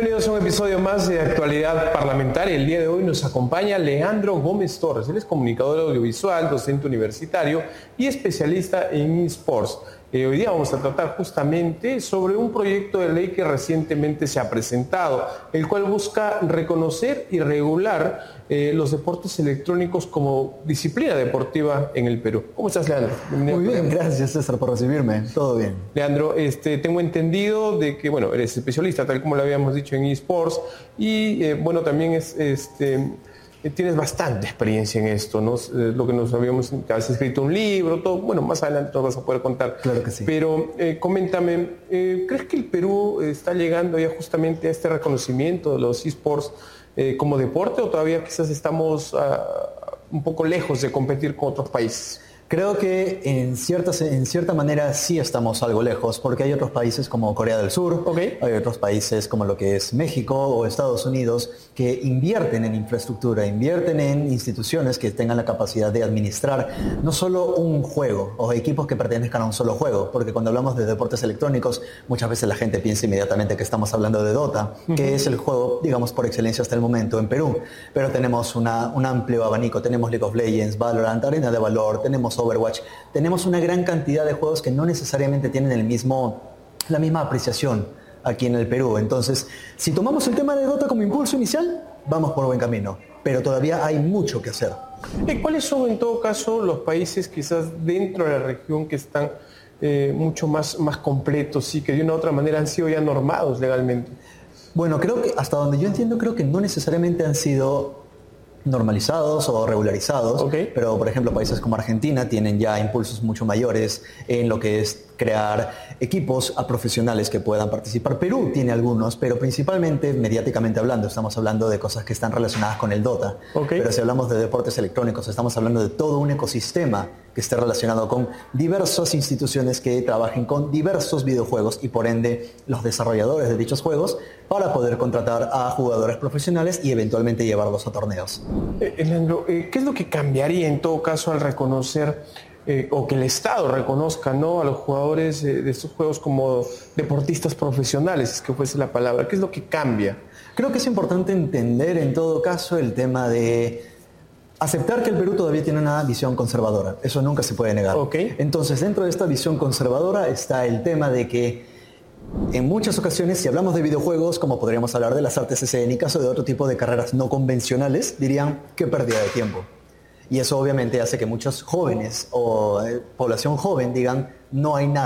Bienvenidos a un episodio más de Actualidad Parlamentaria. El día de hoy nos acompaña Leandro Gómez Torres. Él es comunicador audiovisual, docente universitario y especialista en eSports. Hoy día vamos a tratar justamente sobre un proyecto de ley que recientemente se ha presentado, el cual busca reconocer y regular los deportes electrónicos como disciplina deportiva en el Perú. ¿Cómo estás, Leandro? Bienvenido. Muy bien, gracias, César, por recibirme. Todo bien. Leandro, tengo entendido de que, eres especialista, tal como lo habíamos dicho, en eSports y, también tienes bastante experiencia en esto, ¿no? Lo que nos has escrito un libro, todo, más adelante nos vas a poder contar. Claro que sí. Pero coméntame, ¿crees que el Perú está llegando ya justamente a este reconocimiento de los eSports como deporte o todavía quizás estamos un poco lejos de competir con otros países? Creo que en cierta manera sí estamos algo lejos, porque hay otros países como Corea del Sur, hay otros países como lo que es México o Estados Unidos que invierten en infraestructura, invierten en instituciones que tengan la capacidad de administrar no solo un juego o equipos que pertenezcan a un solo juego, porque cuando hablamos de deportes electrónicos muchas veces la gente piensa inmediatamente que estamos hablando de Dota, que es el juego, digamos, por excelencia hasta el momento en Perú, pero tenemos un amplio abanico, tenemos League of Legends, Valorant, Arena de Valor, tenemos Overwatch, tenemos una gran cantidad de juegos que no necesariamente tienen la misma apreciación aquí en el Perú. Entonces, si tomamos el tema de Dota como impulso inicial, vamos por buen camino, pero todavía hay mucho que hacer. ¿Cuáles son en todo caso los países quizás dentro de la región que están mucho más completos y que de una u otra manera han sido ya normados legalmente? Bueno, creo que hasta donde yo entiendo, creo que no necesariamente han sido normalizados o regularizados, pero por ejemplo países como Argentina tienen ya impulsos mucho mayores en lo que es crear equipos a profesionales que puedan participar. Perú tiene algunos, pero principalmente mediáticamente hablando, estamos hablando de cosas que están relacionadas con el Dota. Pero si hablamos de deportes electrónicos, estamos hablando de todo un ecosistema que esté relacionado con diversas instituciones que trabajen con diversos videojuegos y por ende los desarrolladores de dichos juegos para poder contratar a jugadores profesionales y eventualmente llevarlos a torneos. Leandro, ¿qué es lo que cambiaría en todo caso al reconocer o que el Estado reconozca, ¿no?, a los jugadores de estos juegos como deportistas profesionales, es que fuese la palabra? ¿Qué es lo que cambia? Creo que es importante entender en todo caso el tema de aceptar que el Perú todavía tiene una visión conservadora. Eso nunca se puede negar. Entonces, dentro de esta visión conservadora está el tema de que en muchas ocasiones, si hablamos de videojuegos, como podríamos hablar de las artes escénicas o de otro tipo de carreras no convencionales, dirían qué pérdida de tiempo. Y eso obviamente hace que muchos jóvenes o población joven digan no hay nada